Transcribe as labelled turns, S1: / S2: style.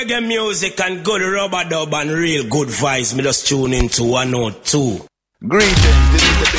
S1: reggae music and good rubber dub and real good vibes. Me just tune into 102.
S2: Greetings, this is the